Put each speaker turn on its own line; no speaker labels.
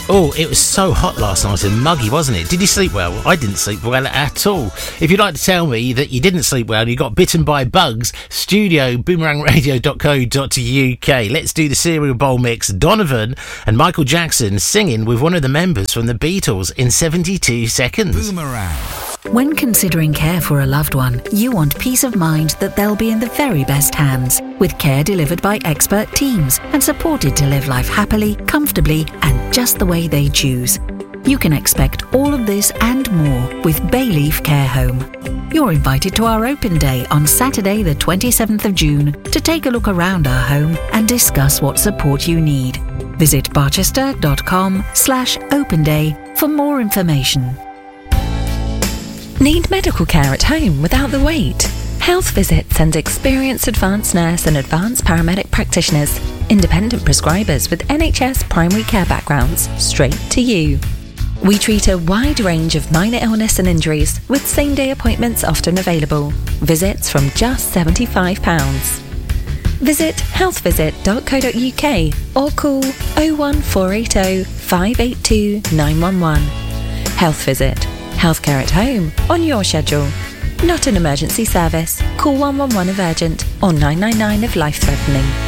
Oh, it was so hot last night and muggy, wasn't it? Did you sleep well? I didn't sleep well at all. If you'd like to tell me that you didn't sleep well and you got bitten by bugs, studio boomerangradio.co.uk. Let's do the cereal bowl mix. Donovan and Michael Jackson singing with one of the members from the Beatles in 72 seconds.
Boomerang.
When considering care for a loved one, you want peace of mind that they'll be in the very best hands, with care delivered by expert teams and supported to live life happily, comfortably, and just the way they choose. You can expect all of this and more with Bayleaf Care Home. You're invited to our open day on Saturday the 27th of June to take a look around our home and discuss what support you need. Visit barchester.com/open day for more information.
Need medical care at home without the wait? Health Visit sends experienced advanced nurse and advanced paramedic practitioners, independent prescribers with NHS primary care backgrounds, straight to you. We treat a wide range of minor illness and injuries, with same-day appointments often available. Visits from just £75. Visit healthvisit.co.uk or call 01480 582 911. Health Visit. Healthcare at home, on your schedule. Not an emergency service. Call 111 if urgent or 999 if life-threatening.